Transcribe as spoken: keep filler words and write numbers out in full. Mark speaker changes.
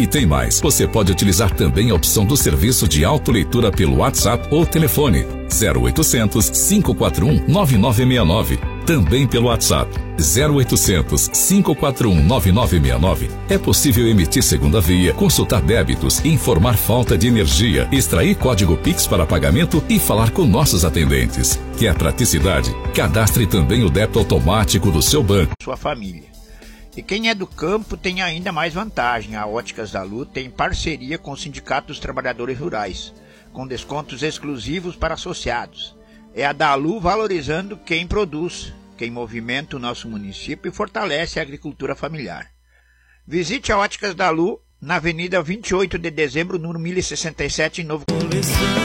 Speaker 1: E tem mais, você pode utilizar também a opção do serviço de autoleitura pelo WhatsApp ou telefone zero oitocentos, cinco quatro um, nove nove seis nove. Também pelo WhatsApp zero oitocentos, cinco quatro um, nove nove seis nove. É possível emitir segunda via, consultar débitos, informar falta de energia, extrair código Pix para pagamento e falar com nossos atendentes. Quer praticidade? Cadastre também o débito automático do seu banco.
Speaker 2: Sua família. E quem é do campo tem ainda mais vantagem. A Óticas Dalu tem parceria com o Sindicato dos Trabalhadores Rurais, com descontos exclusivos para associados. É a Dalu valorizando quem produz, quem movimenta o nosso município e fortalece a agricultura familiar. Visite a Óticas Dalu na Avenida vinte e oito de Dezembro, número mil e sessenta e sete, em Novo.